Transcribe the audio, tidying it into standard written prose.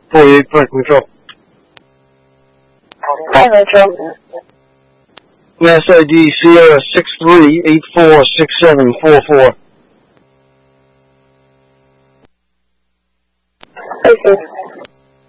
48 Flight Control. Flight Control. Mass ID Sierra 63846744. Okay.